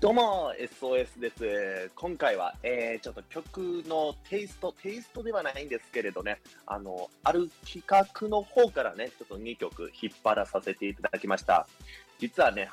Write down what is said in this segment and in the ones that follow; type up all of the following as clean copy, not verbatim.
どうも SOS です。今回は、ちょっと曲のテイストではないんですけれどね、ある企画の方からね、ちょっと2曲引っ張らさせていただきました。実はね、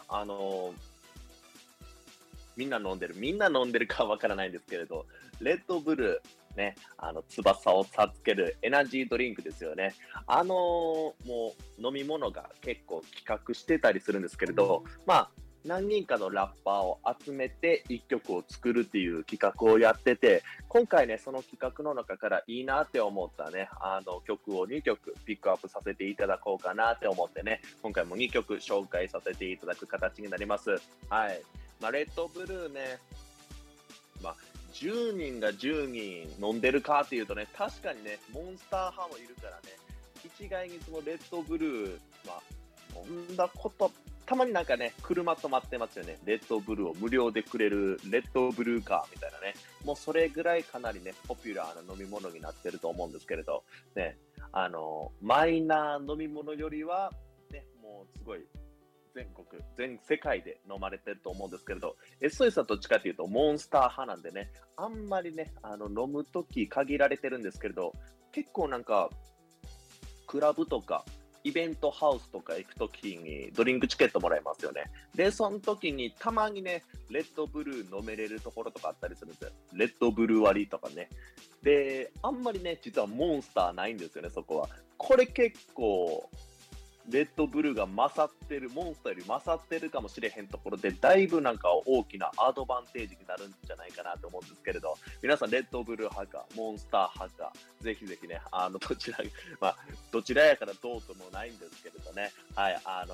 みんな飲んでるかわからないんですけれど、レッドブルー、ね、翼を授けるエナジードリンクですよね。もう飲み物が結構企画してたりするんですけれど、何人かのラッパーを集めて1曲を作るっていう企画をやってて、今回ね、その企画の中からいいなって思ったね、曲を2曲ピックアップさせていただこうかなって思ってね、今回も2曲紹介させていただく形になります。はい。レッドブルーね、10人が10人飲んでるかっていうとね、確かにね、モンスター派もいるからね、一概にそのレッドブルー、飲んだこと、たまになんかね、車止まってますよね。レッドブルーを無料でくれるレッドブルーカーみたいなね。もうそれぐらいかなりね、ポピュラーな飲み物になってると思うんですけれど、ね、マイナー飲み物よりは、ね、もうすごい、全世界で飲まれてると思うんですけれど、SOS はどっちかというとモンスター派なんでね、あんまりね、飲むとき限られてるんですけれど、結構なんか、クラブとか、イベントハウスとか行くときにドリンクチケットもらえますよね。で、その時にたまにね、レッドブルー飲めれるところとかあったりするんですよ。レッドブルー割りとかね。で、あんまりね、実はモンスターないんですよね、そこは。これ結構、レッドブルーが勝ってる、モンスターより勝ってるかもしれへんところで、だいぶなんか大きなアドバンテージになるんじゃないかなと思うんですけれど、皆さんレッドブルー派か、モンスター派か、ぜひぜひね、どちらやからどうともないんですけれどね、はい、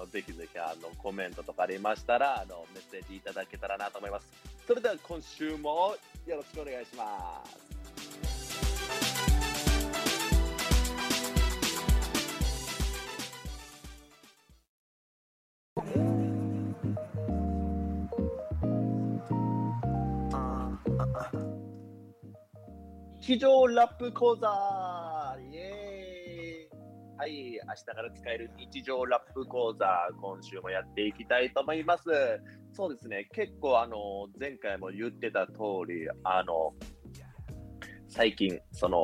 ぜひぜひコメントとかありましたら、メッセージいただけたらなと思います。それでは今週もよろしくお願いします。日常ラップ講座イエーイ。はい、明日から使える日常ラップ講座、今週もやっていきたいと思います。そうですね、結構前回も言ってた通り、最近、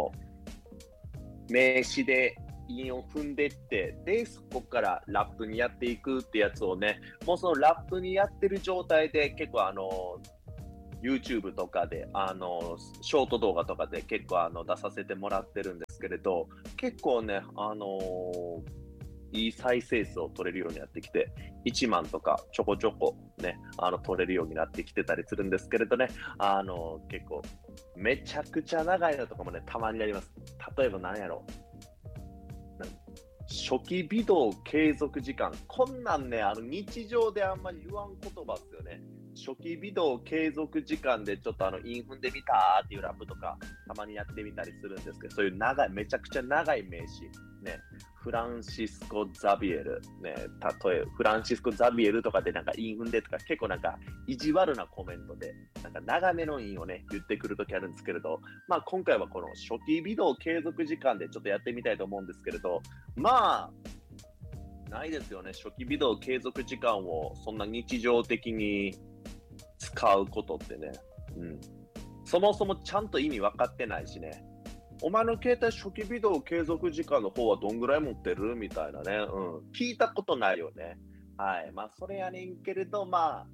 名詞で韻を踏んでって、で、そこからラップにやっていくってやつをね、もうそのラップにやってる状態で結構YouTube とかで、ショート動画とかで結構出させてもらってるんですけれど、結構ね、いい再生数を取れるようになってきて、1万とかちょこちょこね、取れるようになってきてたりするんですけれどね、結構、めちゃくちゃ長いのとかもね、たまにあります。例えば何やろ初期微動継続時間。こんなんね、日常であんまり言わん言葉っすよね。初期微動継続時間でちょっと韻踏んでみたーっていうラップとか、たまにやってみたりするんですけど、そういうめちゃくちゃ長い名詞。ね、フランシスコ・ザビエル。ね、例え、フランシスコ・ザビエルとかでなんか韻踏んでとか、結構なんか意地悪なコメントで、なんか長めの韻をね、言ってくるときあるんですけれど、今回はこの初期微動継続時間でちょっとやってみたいと思うんですけれど、ないですよね。初期微動継続時間をそんな日常的に使うことってね。そもそもちゃんと意味分かってないしね。お前の携帯初期微動継続時間の方はどんぐらい持ってるみたいなね。聞いたことないよね。はい。それやねんけれど、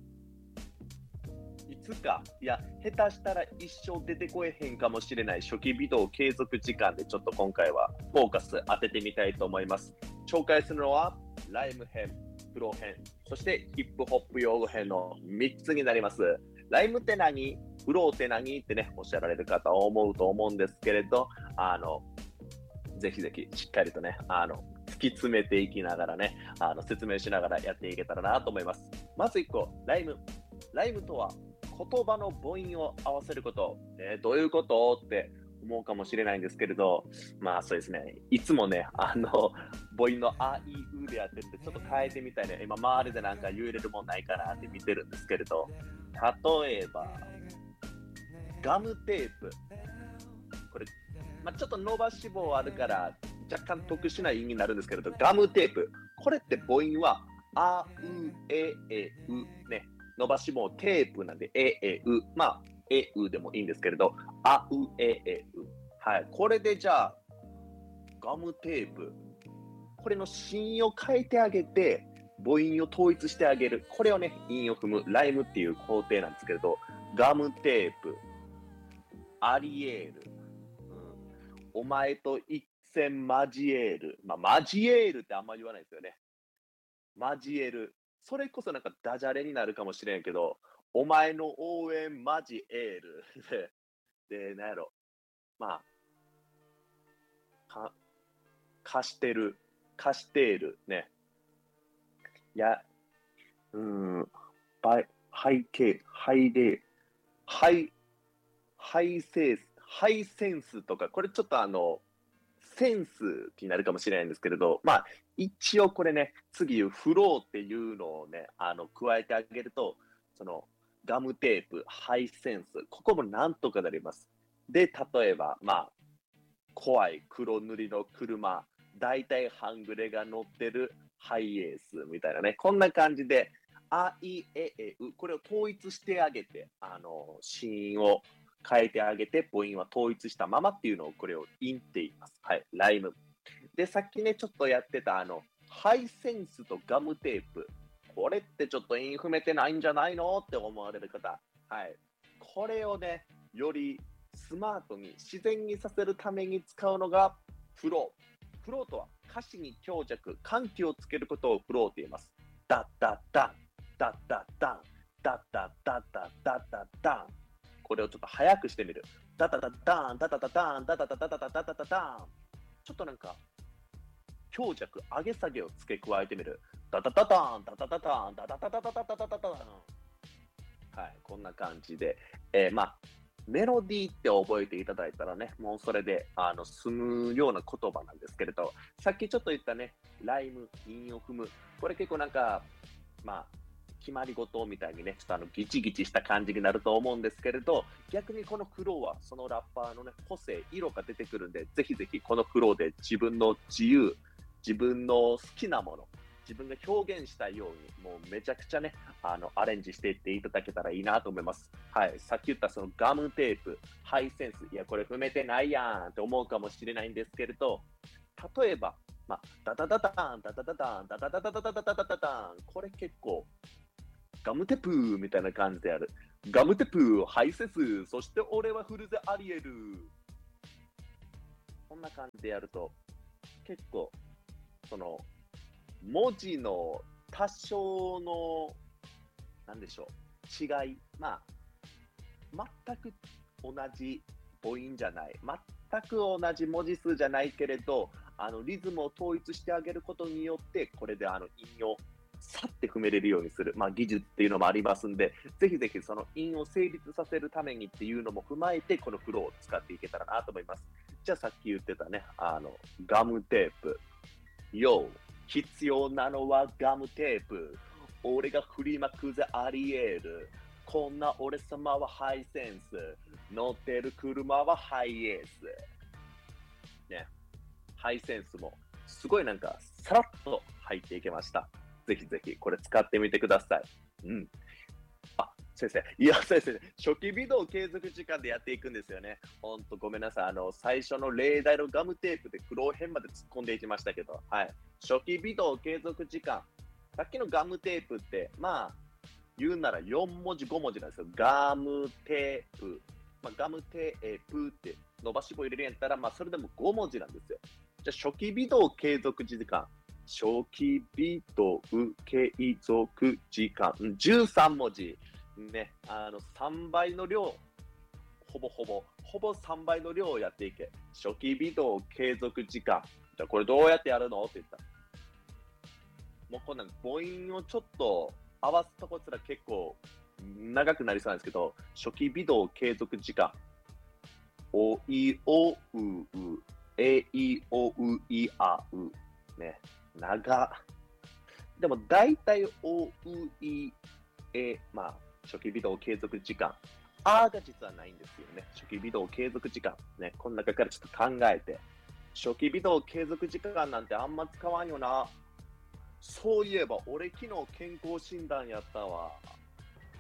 いつか、いや、下手したら一生出てこえへんかもしれない初期微動継続時間でちょっと今回はフォーカス当ててみたいと思います。紹介するのは、ライム編、プロ編、そしてヒップホップ用語編の3つになります。ライムって何？フローって何？ってね、おっしゃられる方は思うと思うんですけれど、ぜひぜひしっかりとね、突き詰めていきながらね、説明しながらやっていけたらなと思います。まず1個、ライム。ライムとは言葉の母音を合わせること。どういうことって思うかもしれないんですけれど、そうですね。いつもね、母音のあ、い、うでやってるんで、ちょっと変えてみたいね。今、周りでなんか言えれるもんないかなって見てるんですけれど、例えば、ガムテープ。これ、ちょっと伸ばし棒あるから、若干特殊な意味になるんですけれど、ガムテープ。これって母音は、あ、う、え、う、ね。 伸ばし棒テープなんで、まあ、でもいいんですけれど、う。はい。これでじゃあ、ガムテープ。これの子音を変えてあげて、母音を統一してあげる。これをね、韻を踏む、ライムっていう工程なんですけれど、ガムテープ、アリエール、お前と一戦交える。まあ、交えるってあんま言わないですよね。交える。それこそなんかダジャレになるかもしれんけど、お前の応援交える。で、なんやろ。まあ、貸してる。貸している。ね。いや、うーん、背景、背例、ハハイセンスとか、これちょっとセンスになるかもしれないんですけれど、まあ、一応これね、次言うフローっていうのをね、加えてあげると、その、ガムテープ、ハイセンス、ここもなんとかなります。で、例えば、まあ、怖い黒塗りの車、大体半グレが乗ってるハイエースみたいなね、こんな感じで、あいええう、これを統一してあげて、子音を変えてあげて、母音は統一したままっていうのを、これを韻って言います。はい、ライム。で、さっきね、ちょっとやってた、ハイセンスとガムテープ。これってちょっと韻踏めてないんじゃないのって思われる方。はい。これをね、よりスマートに自然にさせるために使うのがフロー。フローとは歌詞に強弱、緩急をつけることをフローと言います。ダッダッダン、ダッダッダン、ダッダッダッダッダッダッダン。これをちょっと早くしてみる。ダダダッダン、ダダダダン、ダダダダダダダダダダン。ちょっとなんか強弱、上げ下げを付け加えてみる。ダダダダン、ダダダダン、ダダダダダダダダダダン。はい、こんな感じで、まあ、メロディーって覚えていただいたらね、もうそれで済むような言葉なんですけれど、さっきちょっと言ったね、ライム、韻を踏む、これ結構なんか、まあ、決まり事みたいにね、ちょっとギチギチした感じになると思うんですけれど、逆にこのフローは、そのラッパーのね、個性、色が出てくるんで、ぜひぜひこのフローで自分の自由、自分の好きなもの、自分が表現したいように、もうめちゃくちゃね、アレンジしていっていただけたらいいなと思います。はい。さっき言ったそのガムテープ、ハイセンス、いや、これ踏めてないやんって思うかもしれないんですけれど、例えば、まあ、ダダダダン、ダダダダン、ダダダダダダダダダダダン、これ結構、ガムテープみたいな感じである。ガムテープ、ハイセンス、そして俺はフルゼアリエル。こんな感じでやると、結構、その、文字の多少の、なんでしょう、違い、まあ、全く同じ母音じゃない、全く同じ文字数じゃないけれど、リズムを統一してあげることによって、これで韻をさって踏めれるようにする、まあ、技術っていうのもありますんで、ぜひぜひその韻を成立させるためにっていうのも踏まえて、このフローを使っていけたらなと思います。じゃあさっき言ってたね、ガムテープ。よ、必要なのはガムテープ。俺が振りまくぜありえる。こんな俺様はハイセンス。乗ってる車はハイエース。ね。ハイセンスも、すごいなんか、さらっと入っていけました。ぜひぜひ、これ使ってみてください。うん。あ、先生。いや、先生、初期微動継続時間でやっていくんですよね。ほんとごめんなさい。最初の例題のガムテープで苦労編まで突っ込んでいきましたけど、はい。初期微動継続時間。さっきのガムテープって、まあ、言うなら4文字、5文字なんですよ。ガムテープ。まあ、ガムテープって伸ばし棒入れるんやったら、まあ、それでも5文字なんですよ。じゃあ、初期微動継続時間。初期微動継続時間。13文字。ね、3倍の量、ほぼ3倍の量をやっていけ。初期微動継続時間。じゃあこれどうやってやるのって言ったら。もうこんなん母音をちょっと合わすとこすら結構長くなりそうなんですけど、初期微動継続時間。おいおうう、えいおういあう。ね、長。でも大体おういえ、まあ、初期微動継続時間。が実はないんですよね。初期微動継続時間。ね、この中からちょっと考えて。初期微動継続時間なんてあんま使わんよな。そういえば、俺昨日健康診断やったわ。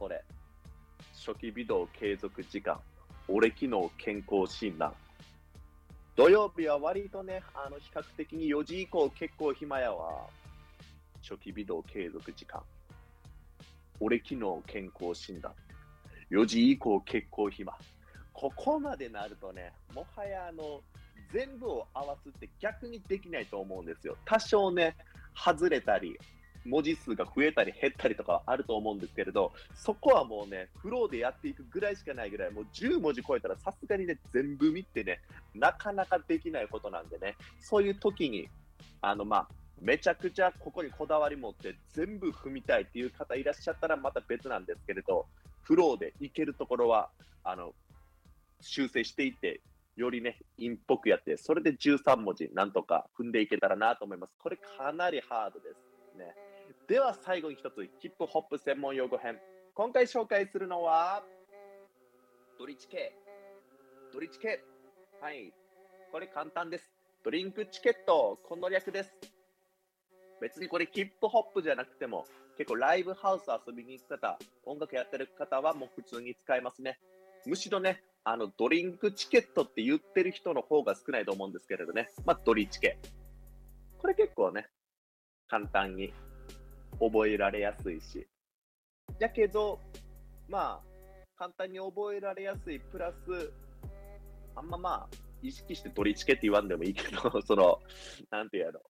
それ。初期微動継続時間。俺機能健康診断。土曜日は割とね、比較的に4時以降結構暇やわ。初期微動継続時間。俺機能健康診断。4時以降結構暇。ここまでなるとね、もはや全部を合わすって逆にできないと思うんですよ。多少ね、外れたり、文字数が増えたり減ったりとかはあると思うんですけれど、そこはもうね、フローでやっていくぐらいしかないぐらい、もう10文字超えたらさすがにね、全部見てね、なかなかできないことなんでね、そういう時に、めちゃくちゃここにこだわり持って全部踏みたいっていう方いらっしゃったらまた別なんですけれど、フローでいけるところは、修正していって、よりね、インっぽくやって、それで13文字なんとか踏んでいけたらなと思います。これかなりハードですね。では最後に一つ、ヒップホップ専門用語編。今回紹介するのは、ドリチケ。ドリチケ。はい。これ簡単です。ドリンクチケット。この略です。別にこれヒップホップじゃなくても、結構ライブハウス遊びに行く方、音楽やってる方はもう普通に使えますね。むしろね、ドリンクチケットって言ってる人の方が少ないと思うんですけれどね。ドリチケ。これ結構ね、簡単に覚えられやすいし。だけど、簡単に覚えられやすいプラス、意識してドリチケって言わんでもいいけど、なんていうやろ。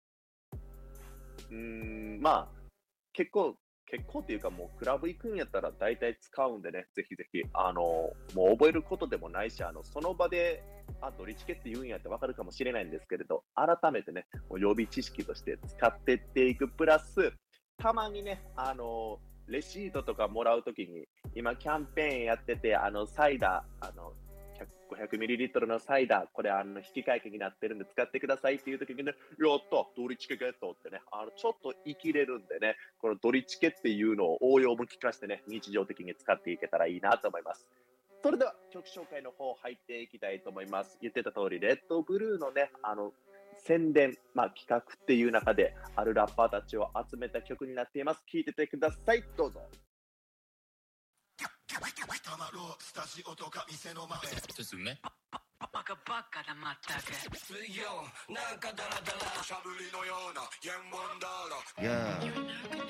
結構っていうかもうクラブ行くんやったら大体使うんでね、ぜひぜひ、もう覚えることでもないし、その場で、ドリチケって言うんやってわかるかもしれないんですけれど、改めてね、もう予備知識として使ってっていくプラス、たまにね、レシートとかもらうときに、今キャンペーンやってて、サイダー、500ml のサイダー、これ引換券になってるんで使ってくださいっていう時にね、やったドリチケゲットってね、ちょっと生きれるんでね、このドリチケっていうのを応用も聞かせてね、日常的に使っていけたらいいなと思います。それでは曲紹介の方入っていきたいと思います。言ってた通り、レッドブルーのね、宣伝、企画っていう中で、あるラッパーたちを集めた曲になっています。聴いててください。どうぞ。 たまろうスタジオとか店の前ですね。 バカバカだまったく水曜なんかダラダラしゃぶりのようなヤンワンダーラ